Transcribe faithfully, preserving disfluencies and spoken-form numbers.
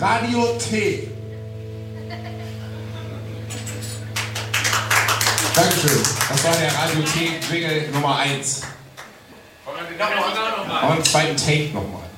Radio T. Dankeschön. Das war der Radio T-Jingle Nummer eins. Und einen zweiten Take nochmal.